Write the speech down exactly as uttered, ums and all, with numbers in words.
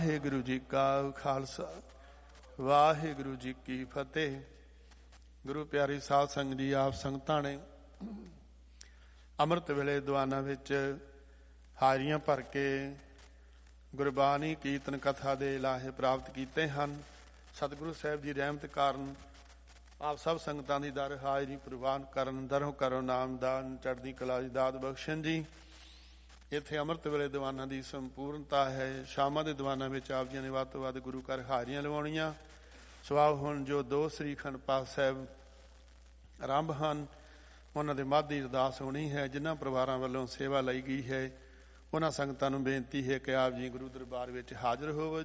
ਵਾਹਿਗੁਰੂ ਜੀ ਕਾ ਖਾਲਸਾ, ਵਾਹਿਗੁਰੂ ਜੀ ਕੀ ਫਤਿਹ। ਗੁਰੂ ਪਿਆਰੀ ਸਾਧ ਸੰਗਤ ਜੀ, ਆਪ ਸੰਗਤਾਂ ਨੇ ਅੰਮ੍ਰਿਤ ਵੇਲੇ ਦੀਵਾਨਾਂ ਵਿੱਚ ਹਾਜ਼ਰੀਆਂ ਭਰ ਕੇ ਗੁਰਬਾਣੀ ਕੀਰਤਨ ਕਥਾ ਦੇ ਲਾਹੇ ਪ੍ਰਾਪਤ ਕੀਤੇ ਹਨ। ਸਤਿਗੁਰੂ ਸਾਹਿਬ ਦੀ ਰਹਿਮਤ ਕਾਰਨ ਆਪ ਸਭ ਸੰਗਤਾਂ ਦੀ ਦਰ ਹਾਜ਼ਰੀ ਪ੍ਰਵਾਨ ਕਰਨ, ਦਰੋਂ ਕਰੋ ਨਾਮਦਾਨ, ਚੜ੍ਹਦੀ ਕਲਾ ਦੀ ਦਾਤ ਬਖਸ਼ਣ ਜੀ। ਇੱਥੇ ਅੰਮ੍ਰਿਤ ਵੇਲੇ ਦੀਵਾਨਾਂ ਦੀ ਸੰਪੂਰਨਤਾ ਹੈ। ਸ਼ਾਮਾਂ ਦੇ ਦੀਵਾਨਾਂ ਵਿੱਚ ਆਪ ਜੀਆਂ ਨੇ ਵੱਧ ਤੋਂ ਵੱਧ ਗੁਰੂ ਘਰ ਹਾਜ਼ਰੀਆਂ ਲਵਾਉਣੀਆਂ। ਸਵਾਹ ਹੁਣ ਜੋ ਦੋ ਸ੍ਰੀ ਅਖੰਡ ਪਾਠ ਸਾਹਿਬ ਆਰੰਭ ਹਨ, ਉਹਨਾਂ ਦੇ ਮੱਧ ਦੀ ਅਰਦਾਸ ਹੋਣੀ ਹੈ। ਜਿਨ੍ਹਾਂ ਪਰਿਵਾਰਾਂ ਵੱਲੋਂ ਸੇਵਾ ਲਈ ਗਈ ਹੈ, ਉਹਨਾਂ ਸੰਗਤਾਂ ਨੂੰ ਬੇਨਤੀ ਹੈ ਕਿ ਆਪ ਜੀ ਗੁਰੂ ਦਰਬਾਰ ਵਿੱਚ ਹਾਜ਼ਰ ਹੋਵੋ